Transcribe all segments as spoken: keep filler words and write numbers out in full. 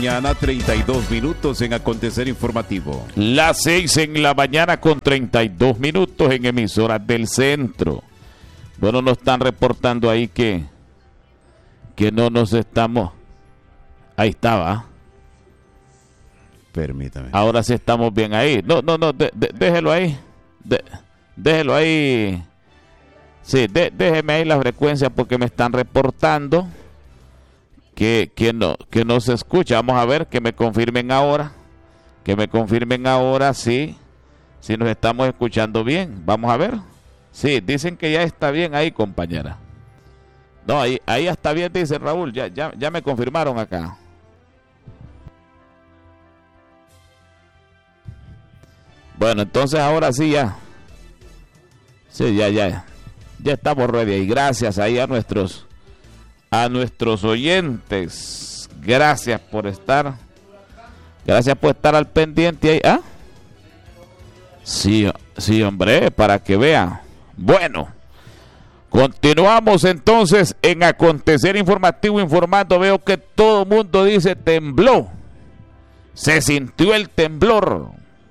mañana, treinta y dos minutos en Acontecer Informativo. Las seis en la mañana con treinta y dos minutos en emisoras del centro. Bueno, nos están reportando ahí que, que no nos estamos... Ahí estaba. Permítame. Ahora sí estamos bien ahí. No, no, no, de, de, déjelo ahí. De, déjelo ahí. Sí, de, déjeme ahí la frecuencia porque me están reportando que, que, no, que no se escucha. Vamos a ver, que me confirmen ahora. Que me confirmen ahora si, si nos estamos escuchando bien. Vamos a ver. Sí, dicen que ya está bien ahí, compañera. No, ahí, ahí está bien, dice Raúl. Ya, ya, ya me confirmaron acá. Bueno, entonces ahora sí ya. Sí, ya, ya. Ya estamos ready. Y gracias ahí a nuestros, a nuestros oyentes. Gracias por estar. Gracias por estar al pendiente ahí. ¿Ah? Sí, sí, hombre, para que vean. Bueno, continuamos entonces en Acontecer Informativo informando. Veo que todo el mundo dice tembló. Se sintió el temblor.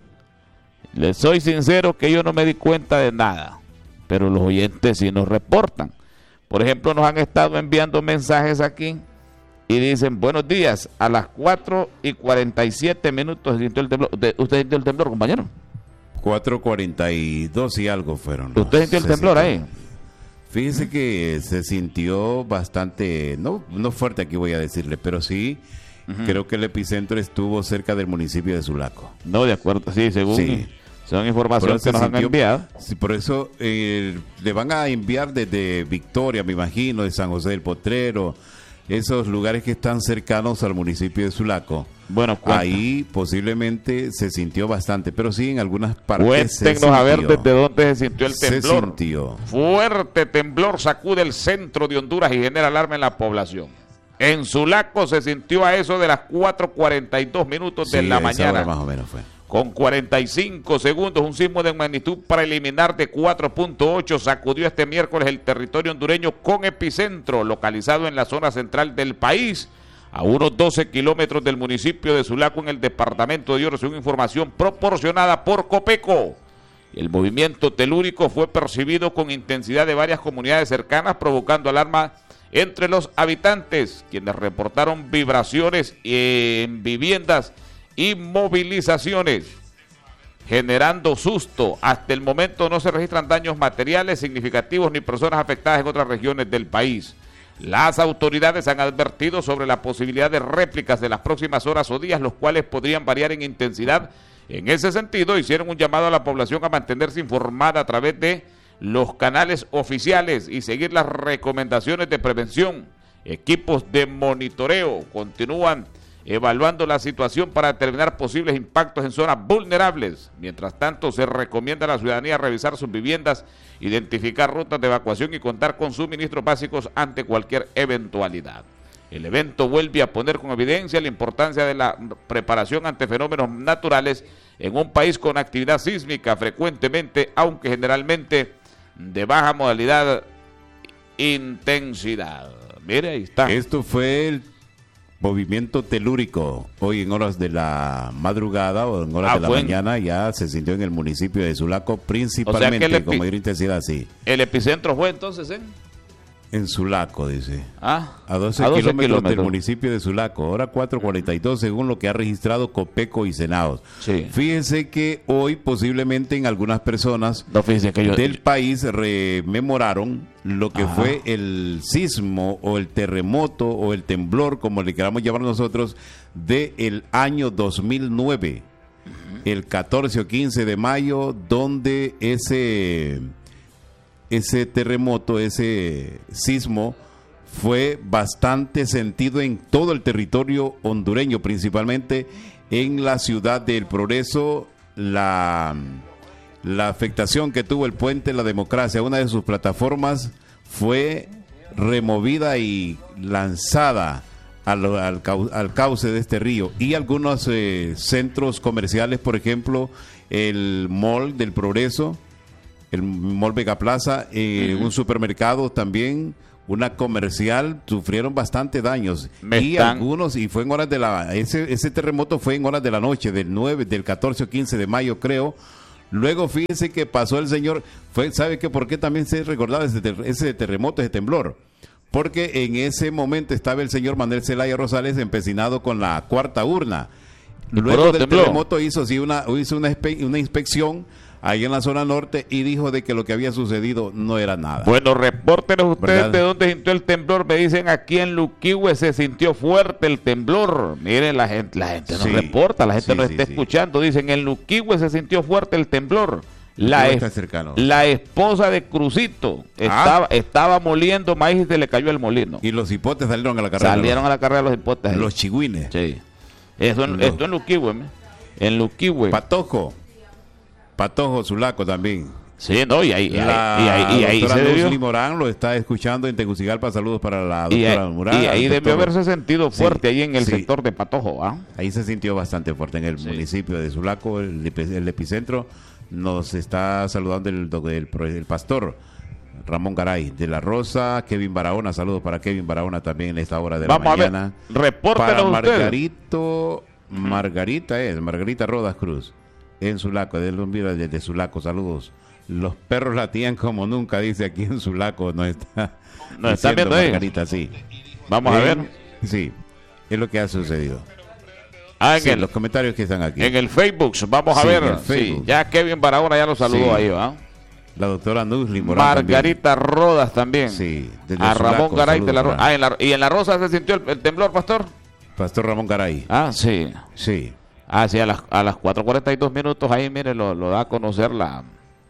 Les soy sincero que yo no me di cuenta de nada, pero los oyentes sí nos reportan. Por ejemplo, nos han estado enviando mensajes aquí y dicen, buenos días, a las cuatro y cuarenta y siete minutos se sintió el temblor. ¿Usted sintió el temblor, compañero? cuatro cuarenta y dos y algo fueron. ¿Usted sintió el temblor ahí? Fíjese que se sintió bastante, no, no fuerte aquí voy a decirle, pero sí, uh-huh. Creo que el epicentro estuvo cerca del municipio de Sulaco. No, de acuerdo, sí, según... Sí. Son informaciones que nos han enviado. Sí, por eso eh, le van a enviar desde Victoria, me imagino, de San José del Potrero, esos lugares que están cercanos al municipio de Sulaco. Bueno, cuenta. Ahí posiblemente se sintió bastante, pero sí en algunas partes. Cuéntenos a ver desde dónde se sintió el temblor. Se sintió. Fuerte temblor sacude el centro de Honduras y genera alarma en la población. En Sulaco se sintió a eso de las cuatro cuarenta y dos minutos sí, de la mañana. Más o menos fue. Con cuarenta y cinco segundos, un sismo de magnitud preliminar de cuatro punto ocho sacudió este miércoles el territorio hondureño con epicentro localizado en la zona central del país, a unos doce kilómetros del municipio de Sulaco en el departamento de Oro, según información proporcionada por Copeco. El movimiento telúrico fue percibido con intensidad de varias comunidades cercanas, provocando alarma entre los habitantes, quienes reportaron vibraciones en viviendas y movilizaciones, generando susto. Hasta el momento no se registran daños materiales significativos ni personas afectadas en otras regiones del país. Las autoridades han advertido sobre la posibilidad de réplicas de las próximas horas o días, los cuales podrían variar en intensidad. En ese sentido, hicieron un llamado a la población a mantenerse informada a través de los canales oficiales y seguir las recomendaciones de prevención. Equipos de monitoreo continúan evaluando la situación para determinar posibles impactos en zonas vulnerables. Mientras tanto, se recomienda a la ciudadanía revisar sus viviendas, identificar rutas de evacuación y contar con suministros básicos ante cualquier eventualidad. El evento vuelve a poner con evidencia la importancia de la preparación ante fenómenos naturales en un país con actividad sísmica frecuentemente, aunque generalmente de baja modalidad intensidad. Mire, ahí está. Esto fue el movimiento telúrico. Hoy en horas de la madrugada o en horas ah, de la bueno. mañana ya se sintió en el municipio de Sulaco, principalmente o sea con mayor intensidad, sí. ¿El epicentro fue entonces en? En Sulaco, dice. Ah, a doce, a doce kilómetros, kilómetros del municipio de Sulaco. Ahora cuatro cuarenta y dos según lo que ha registrado Copeco y Senados. Sí. Fíjense que hoy posiblemente en algunas personas no, que yo... del país rememoraron lo que Ajá. fue el sismo o el terremoto o el temblor, como le queramos llamar nosotros, del año dos mil nueve. Uh-huh. El catorce o quince de mayo, donde ese... ese terremoto, ese sismo fue bastante sentido en todo el territorio hondureño, principalmente en la ciudad del Progreso. La, la afectación que tuvo el Puente La Democracia, una de sus plataformas, fue removida y lanzada al, al, al cauce de este río. Y algunos eh, centros comerciales, por ejemplo, el Mall del Progreso, el Mall Vega Plaza, eh, uh-huh. un supermercado también, una comercial, sufrieron bastante daños. Me y están... algunos, y fue en horas de la, ese, ese terremoto fue en horas de la noche, del nueve, del catorce o quince de mayo, creo. Luego fíjese que pasó el señor, fue, ¿sabe qué? ¿Por qué también se recordaba ese, ter, ese terremoto, ese temblor? Porque en ese momento estaba el señor Manuel Zelaya Rosales empecinado con la cuarta urna. Luego del tembló. terremoto hizo, sí, una, hizo una, una inspección ahí en la zona norte y dijo de que lo que había sucedido no era nada. Bueno, repórtenos ustedes ¿verdad? De dónde sintió el temblor. Me dicen aquí en Luquihue se sintió fuerte el temblor. Miren, la gente, la gente nos sí, reporta, la gente sí, nos sí, está sí. escuchando. Dicen en Luquihue se sintió fuerte el temblor. La, es, la esposa de Crucito estaba, ah. estaba moliendo maíz y se le cayó el molino. Y los hipotes salieron a la carrera. Salieron a la carrera los hipotes. Los chigüines. Sí. Eso en, los... esto en Luquihue. En Luquihue. Patojo. Patojo Sulaco también. Sí, no, y ahí, la y ahí, y ahí, y ahí se debió. Morán lo está escuchando en Tegucigalpa. Saludos para la doctora y, Morán. Y ahí debió haberse sentido fuerte, sí, ahí en el sí. sector de Patojo. ¿ah? Ahí se sintió bastante fuerte en el sí. municipio de Sulaco, el, el epicentro. Nos está saludando el, el, el pastor Ramón Garay de la Rosa, Kevin Barahona. Saludos para Kevin Barahona también en esta hora de Vamos la mañana. A ver, repórtenos para ustedes. Margarito, Margarita es, Margarita Rodas Cruz. En Sulaco, desde de, de Sulaco, saludos. Los perros latían como nunca, dice aquí en Sulaco, no está. No está viendo Margarita, sí. Vamos en, a ver. Sí, es lo que ha sucedido. Ah, en sí, el, los comentarios que están aquí. En el Facebook, vamos a sí, ver. Sí, ya Kevin Barahona ya lo saludó sí. ahí, ¿va? La doctora Nusli Morán Margarita también. Rodas también. Sí, a Ramón Sulaco, Garay de la Rosa. Ah, en la, ¿y en la Rosa se sintió el, el temblor, pastor? Pastor Ramón Garay. Ah, sí. Sí. Ah, sí, a las, a las cuatro cuarenta y dos minutos ahí, mire, lo, lo da a conocer la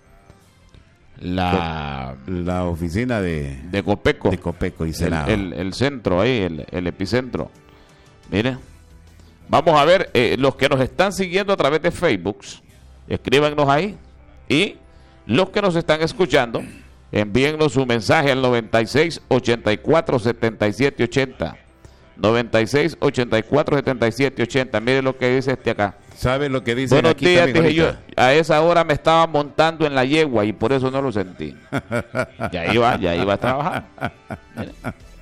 la la oficina de de Copeco. De Copeco y Senado. El, el, el centro ahí, el, el epicentro. Mire, vamos a ver, eh, los que nos están siguiendo a través de Facebook, escríbanos ahí. Y los que nos están escuchando, envíennos su mensaje al noventa y seis, ochenta y cuatro, setenta y siete, ochenta. noventa y seis, ochenta y cuatro, setenta y siete, ochenta. Mire lo que dice este acá. ¿Sabe lo que dice Buenos aquí días, también dije yo. A esa hora me estaba montando en la yegua y por eso no lo sentí. Ya iba, ya iba a trabajar. Mire.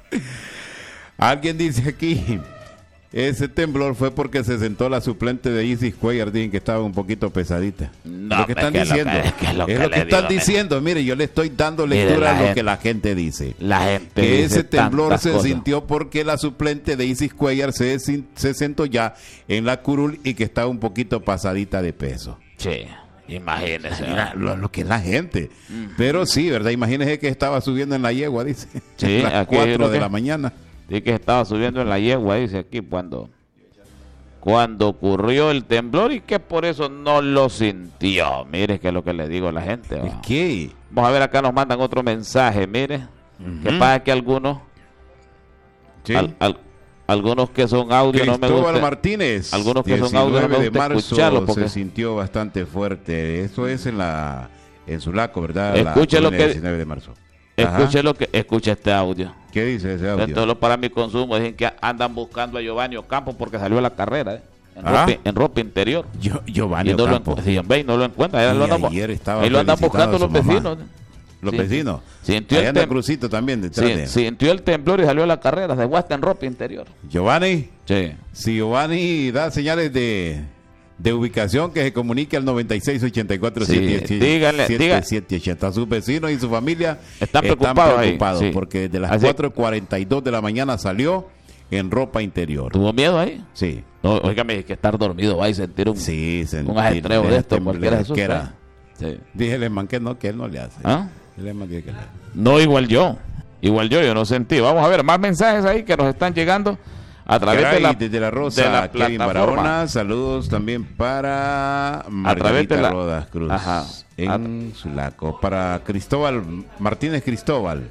Alguien dice aquí, ese temblor fue porque se sentó la suplente de Isis Cuellar, dicen que estaba un poquito pesadita. No, lo que están que diciendo. Lo que, es, que es lo es que, lo que están digo, diciendo. Mire. mire, yo le estoy dando lectura a lo gente, que la gente dice. La gente que dice ese temblor se cosas. sintió porque la suplente de Isis Cuellar se, se sentó ya en la curul y que estaba un poquito pasadita de peso. Sí, imagínese. Lo, lo que es la gente. Mm. Pero sí, ¿verdad? Imagínese que estaba subiendo en la yegua, dice. Sí, a las cuatro de la mañana. Sí, que estaba subiendo en la yegua, dice aquí, cuando... cuando ocurrió el temblor y que por eso no lo sintió. Mire que es lo que le digo a la gente. ¿Es qué? Vamos a ver, acá nos mandan otro mensaje, mire. Uh-huh. Que pasa que algunos, ¿sí? al, al, algunos que son audio no me gusta. Martínez, algunos que son audio no me gusta de marzo escucharlos porque se sintió bastante fuerte. Eso es en la en Sulaco, ¿verdad? Escuche lo que diecinueve de marzo. Escuche Ajá. lo que escuche este audio. ¿Qué dice ese audio? Esto es para mi consumo. Dicen que andan buscando a Giovanni Ocampo porque salió a la carrera, ¿eh? En, ropa, en ropa interior. Yo, Giovanni y no Ocampo. Lo, sí, ve, no lo encuentra. Ahí lo andan, ahí lo andan buscando los vecinos. Los sí. vecinos. Sintió Ahí el anda tem- Crucito también detrás sí, de él. Sintió el temblor y salió a la carrera. Se guasta en ropa interior. Giovanni. Sí. Si Giovanni da señales de... de ubicación, que se comunique al noventa y seis, ochenta y cuatro, sí, setenta y siete ochenta. Sus vecinos y su familia están preocupados, están preocupados sí. porque de las Así. cuatro y cuarenta y dos de la mañana salió en ropa interior. ¿Tuvo miedo ahí? Sí. No, óigame, que estar dormido va y sentir un, sí, sentir, un ajetreo de esto, porque era eso. Era. Sí. Dígale, man, que no, que él no le hace. ¿Ah? Dile, man, que le... No, igual yo. Igual yo, yo no sentí. Vamos a ver, más mensajes ahí que nos están llegando a través Caray, de la, desde la Rosa, de la Kevin plataforma. Barahona, saludos también para Margarita a través de la, Rodas Cruz ajá, en Sulaco, para Cristóbal Martínez Cristóbal.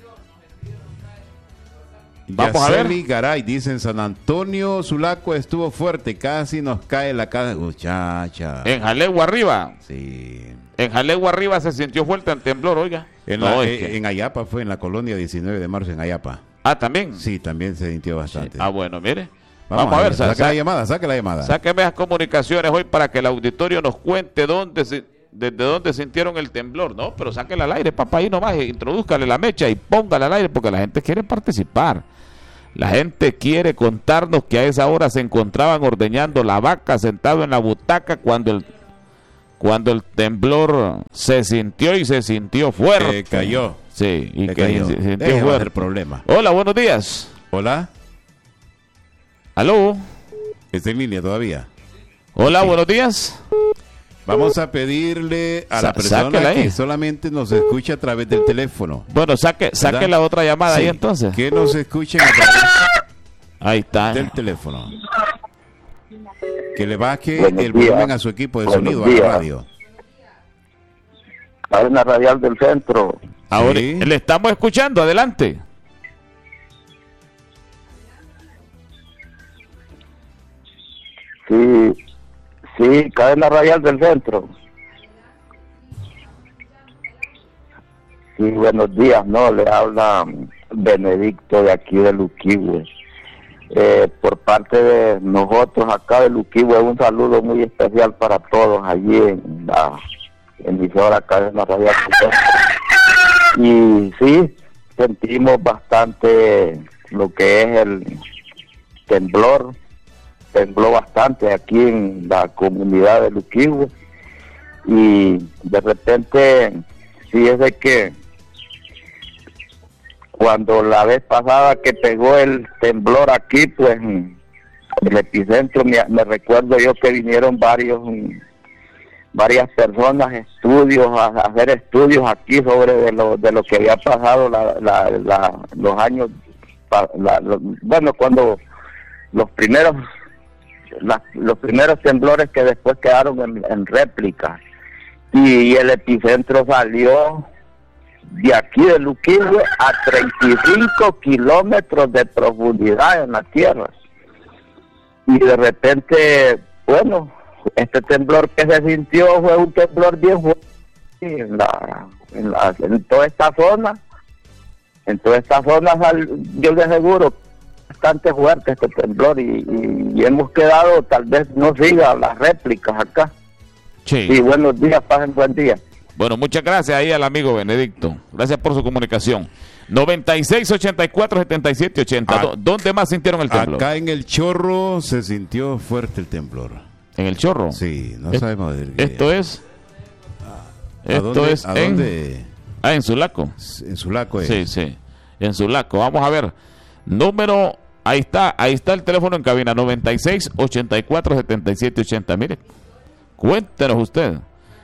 Vamos Yaceli a ver. Garay, dicen San Antonio, Sulaco estuvo fuerte, casi nos cae la casa. Muchacha. En Jalegua arriba. Sí. En Jalegua arriba se sintió fuerte el temblor, oiga. En, no, la, es eh, que... en Ayapa fue en la colonia diecinueve de marzo en Ayapa. Ah, también. Sí, también se sintió bastante. Sí. Ah, bueno, mire. Vamos, Vamos a ver, saque la llamada, saque la llamada. Sáqueme las comunicaciones hoy para que el auditorio nos cuente dónde se, desde dónde sintieron el temblor. No, pero sáquela al aire, papá, ahí nomás, introdúzcale la mecha y póngala al aire, porque la gente quiere participar. La gente quiere contarnos que a esa hora se encontraban ordeñando la vaca sentado en la butaca cuando el cuando el temblor se sintió y se sintió fuerte. Eh, cayó. Sí, y Se que cayó. se sintió Deje fuerte. el problema. Hola, buenos días. Hola. ¿Aló? ¿Está en línea todavía? Hola, Sí. buenos días. Vamos a pedirle a Sa- la persona sáquela ahí. que solamente nos escucha a través del teléfono. Bueno, saque, saque ¿Verdad? la otra llamada Sí, ahí entonces. que nos escuchen a través Ahí está. del teléfono. Que le baje Buenos el días. volumen a su equipo de Buenos sonido a días. la radio. Cadena Radial del Centro. Ahora Sí. le estamos escuchando, adelante. Sí, sí, Cadena Radial del Centro. Sí, buenos días, no, le habla Benedicto de aquí de Luquihue. Eh, por parte de nosotros acá de Luquihue, un saludo muy especial para todos allí en la emisora Cadena Radial del Centro. Y sí, sentimos bastante lo que es el temblor, tembló bastante aquí en la comunidad de Luquihue, y de repente sí es de que cuando la vez pasada que pegó el temblor aquí, pues el epicentro, me, me recuerdo yo que vinieron varios varias personas, estudios, a, a hacer estudios aquí sobre de lo, de lo que había pasado la, la, la, los años, la, lo, bueno, cuando los primeros la, los primeros temblores que después quedaron en, en réplica, y, y el epicentro salió de aquí de Luquihue a treinta y cinco kilómetros de profundidad en la tierra, y de repente, bueno, este temblor que se sintió fue un temblor bien fuerte en, la, en, la, en toda esta zona, en toda esta zona sal, yo de seguro bastante fuerte este temblor, y, y, y hemos quedado, tal vez no siga las réplicas acá. Sí. Y buenos días, pasen buen día. Bueno, muchas gracias ahí al amigo Benedicto. Gracias por su comunicación. noventa y seis, ochenta y cuatro, setenta y siete, ochenta. Ah, ¿Dónde más sintieron el temblor? Acá en el Chorro se sintió fuerte el temblor. ¿En el Chorro? Sí, no Es- sabemos de qué. Esto es... ¿A Esto dónde- es ¿A en... dónde? Ah, en Sulaco. En Sulaco es. Sí, sí. En Sulaco. Vamos a ver. Número... Ahí está. Ahí está el teléfono en cabina. noventa y seis, ochenta y cuatro, setenta y siete, ochenta. Mire. Cuéntenos usted.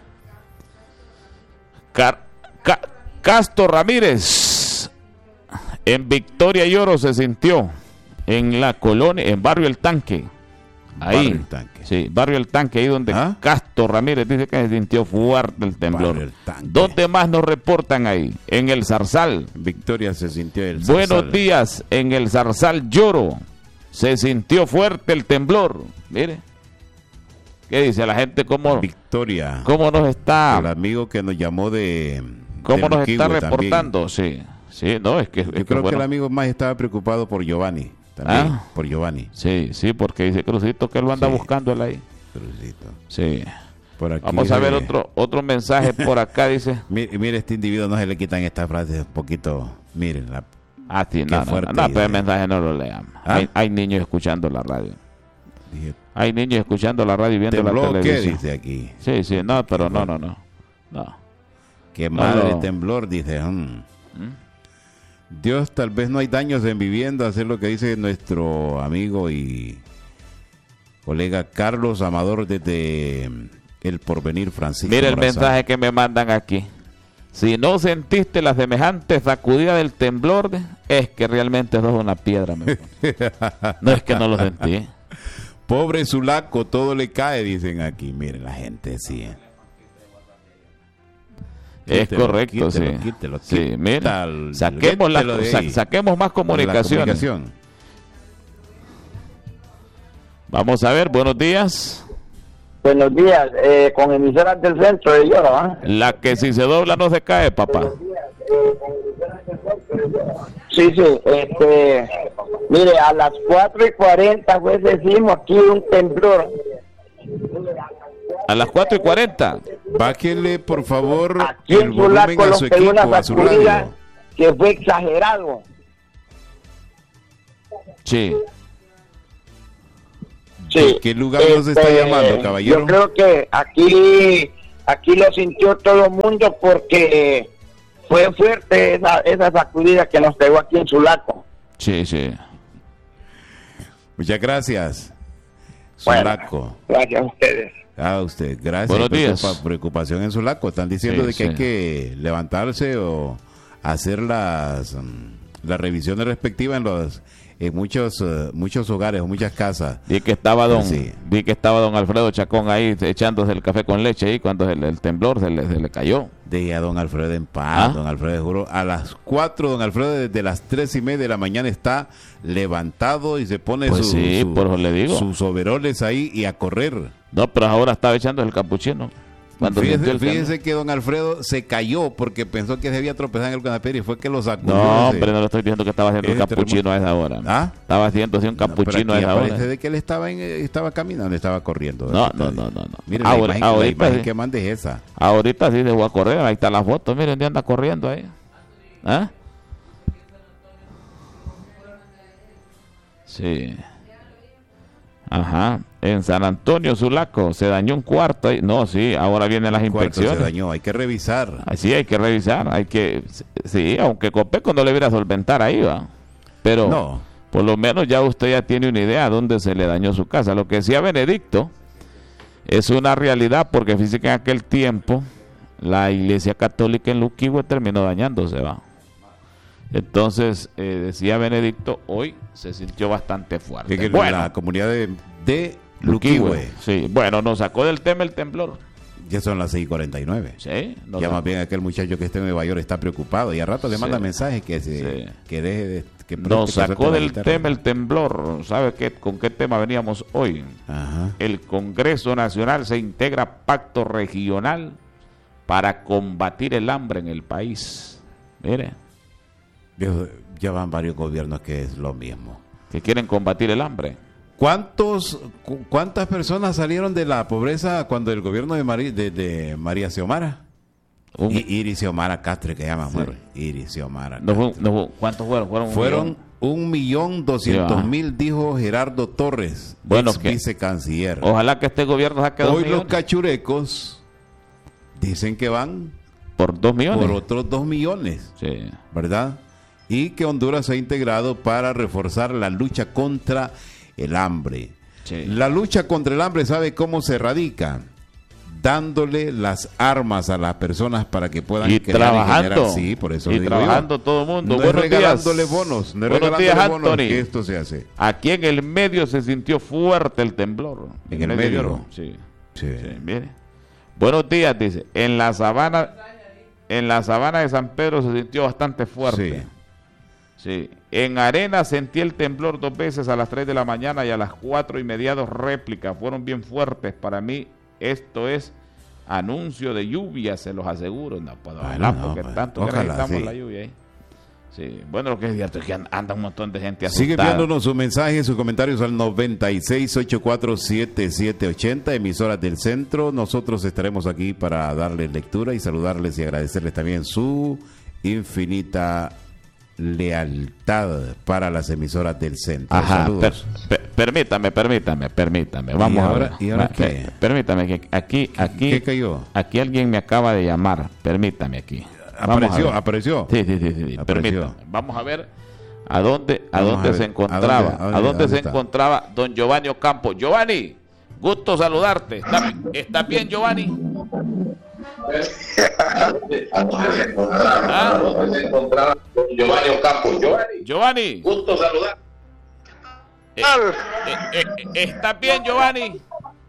Car- Ca- Castro Ramírez. En Victoria y Oro se sintió. En la colonia, en Barrio El Tanque. Ahí. Barrio El Tanque. Sí, Barrio El Tanque, ahí donde ¿Ah? Castro Ramírez dice que se sintió fuerte el temblor. Barrio El Tanque. ¿Dónde más nos reportan ahí? En el Zarzal. Victoria se sintió el Buenos Zarzal. días, en el Zarzal Lloro. Se sintió fuerte el temblor. Mire. ¿Qué dice la gente? ¿Cómo, Victoria. cómo nos El está, amigo que nos llamó de. cómo de nos está Luquihue reportando? Sí, sí, no, es que, es Yo que creo que bueno. el amigo más estaba preocupado por Giovanni. También, Ah. por Giovanni. Sí, sí, porque dice Crucito que él lo anda Sí. buscando él ahí. Crucito. Sí. Por aquí Vamos a ver dice- otro otro mensaje por acá, dice. Mire, mire, este individuo no se le quitan estas frases un poquito. Miren, la, Ah, sí, Qué no, no, fuerte no, pero el dice. mensaje no lo lean. ¿Ah? Hay, hay niños escuchando la radio. dije, Hay niños escuchando la radio y viendo la ¿tembló qué? televisión. Dice aquí. Sí, sí, no, pero Qué no, bueno. no, no. No. Que No, madre no. temblor, dice. mm. Dios, tal vez no hay daños en vivienda, hacer lo que dice nuestro amigo y colega Carlos Amador desde El Porvenir, Francisco. Mira el Morazán. mensaje que me mandan aquí. Si no sentiste la semejante sacudida del temblor, es que realmente sos una piedra. me pone. No es que no lo sentí. Pobre Sulaco, todo le cae, dicen aquí. Miren, la gente sí. ¿eh? Es Quítelo, correcto, quítelo, sí. quítelo, Sí, mira, quítalo, saquemos, la, quítelo de sa- ahí. saquemos más La comunicaciones. comunicación. Vamos a ver, buenos días. Buenos días, eh, con emisoras del centro de Lloro, ¿ah? La que si se dobla no se cae, papá. Sí, sí, este, mire, a las cuatro y cuarenta pues decimos aquí un temblor. A las cuatro y cuarenta. bájele por favor Aquí el en volumen Sulaco a los su pegó equipo, una a su sacudida radio. que fue exagerado. Sí. Sí. ¿Qué lugar nos está Este, llamando, caballero? Yo creo que aquí, aquí lo sintió todo el mundo porque fue fuerte esa, esa sacudida que nos pegó aquí en Sulaco. Sí, sí. Muchas gracias. Bueno, Sulaco. gracias a ustedes. A usted, gracias. Buenos días. Preocupa- preocupación en Sulaco. Están diciendo Sí, de que sí. hay que levantarse o hacer las, mm, las revisiones respectivas en los en muchos eh, muchos hogares o muchas casas. Vi que estaba don, Sí. vi que estaba don Alfredo Chacón ahí echándose el café con leche ahí cuando el, el temblor se le, se le cayó. De a don Alfredo en paz, ¿Ah? don Alfredo, juro, a las cuatro, don Alfredo desde las tres y media de la mañana está levantado y se pone Pues su- sí, su- por eso le digo. sus overoles ahí y a correr. No, pero ahora estaba echando el capuchino. Cuando sintió Fíjese, el temblor. fíjese que don Alfredo se cayó porque pensó que se había tropezado en el canapé y fue que lo sacudió. No, ese- hombre, no le estoy diciendo que estaba haciendo un ese capuchino a esa hora. ¿Ah? Estaba haciendo así un No, pero capuchino a aquí esa hora. aparece de que él estaba en, eh, estaba caminando, estaba corriendo. No, Aquí está. no, no, no, no. Mire, la Ahora- imagen, la ahorita imagen sí. que mande es esa. Ahorita sí se fue a correr, ahí está la foto, miren dónde anda corriendo ahí. ¿Ah? Sí. Ajá. En San Antonio, Sulaco, se dañó un cuarto. ahí. No, sí, ahora vienen las ¿Cuánto se inspecciones. dañó? Hay que revisar. Así hay que revisar, hay que, sí, aunque Copeco no le viera a solventar ahí, va. Pero No. por lo menos ya usted ya tiene una idea de dónde se le dañó su casa. Lo que decía Benedicto es una realidad, porque fíjese que en aquel tiempo la iglesia católica en Luquihue terminó dañándose, va. Entonces, eh, decía Benedicto, hoy se sintió bastante fuerte. Es que bueno, la comunidad de, de Luquihue, Luquihue, sí, bueno, nos sacó del tema el temblor. ya son las seis y cuarenta y nueve. Sí, nos Ya sacó. más bien aquel muchacho que está en Nueva York está preocupado y a rato le Sí. manda mensajes que se Sí. que deje de que Nos preste, que sacó suelte la del guitarra. tema el temblor. ¿Sabe qué, con qué tema veníamos hoy? Ajá. El Congreso Nacional se integra pacto regional para combatir el hambre en el país. Mire, Dios, ya van varios gobiernos que es lo mismo. que quieren combatir el hambre. ¿Cuántos, cu- ¿Cuántas personas salieron de la pobreza cuando el gobierno de, Mari- de, de María Xiomara? Un- I- Iris Xiomara Castre, que llaman, Sí. mujer. Iris Xiomara no fue- Castre. no fue- ¿Cuántos fueron? Fueron, un Fueron millón. un millón doscientos Sí, va. mil, dijo Gerardo Torres, Bueno, ex que- vicecanciller. Ojalá que este gobierno saque dos Hoy los millones. cachurecos dicen que van Por dos millones. por otros dos millones, Sí. ¿verdad? Y que Honduras se ha integrado para reforzar la lucha contra el hambre. Sí. La lucha contra el hambre, ¿sabe cómo se erradica? Dándole las armas a las personas para que puedan Y crear trabajando. generar. Sí, por eso Y lo digo yo. trabajando todo el mundo. No es Buenos regalándole días. bonos, no es Buenos regalándole días, bonos Anthony. que esto se hace. Aquí en el medio se sintió fuerte el temblor. ¿En el medio? lloró. Sí. Sí. Sí, mire. Buenos días, dice. En la sabana, en la sabana de San Pedro se sintió bastante fuerte. Sí. En Arena sentí el temblor dos veces, a las tres de la mañana y a las cuatro y media, dos réplicas. Fueron bien fuertes. Para mí, esto es anuncio de lluvia, se los aseguro. No puedo Bueno, hablar no, porque pues, tanto que ojalá, necesitamos sí. la lluvia ahí. Sí. Bueno, lo que es cierto es que anda un montón de gente Sigue asustada. enviándonos sus mensajes, sus comentarios al noventa y seis, ochenta y cuatro, setenta y siete ochenta, emisoras del centro. Nosotros estaremos aquí para darles lectura y saludarles y agradecerles también su infinita lealtad para las emisoras del centro. Ajá, per- Saludos. per- permítame, permítame, permítame. Vamos ¿Y a ahora- ver. y ahora Ma- qué? per- Permítame que aquí, aquí, ¿Qué cayó? aquí alguien me acaba de llamar. Permítame aquí. Vamos a Apareció, ver. apareció. Sí, sí, sí, sí, sí, Apareció. permítame. Vamos a ver a dónde, a Vamos dónde a se ver. encontraba, ¿A a dónde- dónde, a dónde- dónde se está? encontraba don Giovanni Ocampo. Giovanni, gusto saludarte. ¿Estás está bien, Giovanni? ¿Ah? Giovanni Ocampo. Giovanni, Giovanni, gusto saludar. eh, eh, eh, eh, ¿estás bien, Giovanni?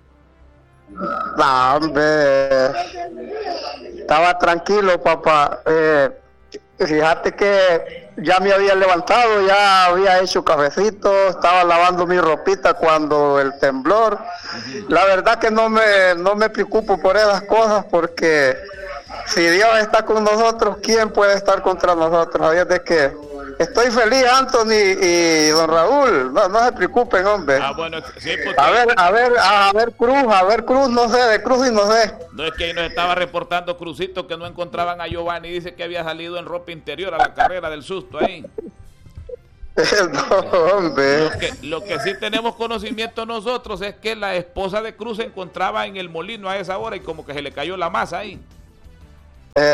No, hombre, estaba tranquilo, papá. Eh, fíjate que ya me había levantado, ya había hecho cafecito, estaba lavando mi ropita cuando el temblor. La verdad que no me, no me preocupo por esas cosas porque si Dios está con nosotros, ¿quién puede estar contra nosotros? Así es de que estoy feliz, Anthony y don Raúl. No, no se preocupen, hombre. Ah, bueno, sí, porque... A ver, a ver, a ver Cruz, a ver Cruz, no sé, de Cruz y no sé. No, es que ahí nos estaba reportando Crucito que no encontraban a Giovanni. Dice que había salido en ropa interior a la carrera del susto ahí. No, hombre. Lo que, lo que sí tenemos conocimiento nosotros es que la esposa de Cruz se encontraba en el molino a esa hora y como que se le cayó la masa ahí. Eh,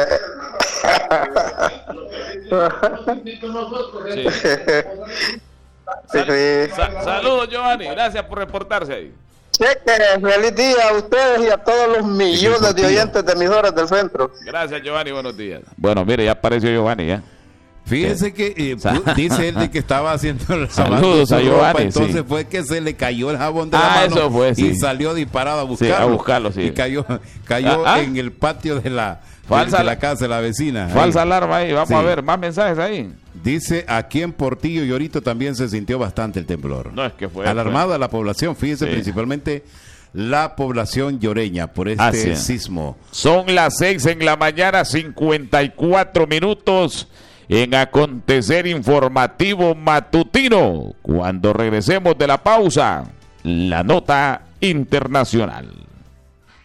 Sí. Sal- sí. sa- saludos, Giovanni. Gracias por reportarse ahí. Cheque, feliz día a ustedes y a todos los millones de oyentes de emisoras del centro. Gracias, Giovanni. Buenos días. Bueno, mire, ya apareció Giovanni, ¿ya? Fíjese que eh, pu- dice él de que estaba haciendo el Saludos lavando a su ropa, Giovanni, entonces sí. fue que se le cayó el jabón de la Ah, mano eso fue, sí. y salió disparado a Sí, buscarlo. a buscarlo, sí. Y cayó, cayó Ah, ah. en el patio de la, de- Falsa de la la- casa de la vecina. Falsa Ahí. alarma ahí. Vamos Sí. a ver, más mensajes ahí. Dice, aquí en Portillo y Orito también se sintió bastante el temblor. No, es que fue... Alarmada la población, fíjese, Sí. principalmente la población lloreña por este Así es. sismo. Son las seis en la mañana, cincuenta y cuatro minutos en acontecer informativo matutino. Cuando regresemos de la pausa, la nota internacional.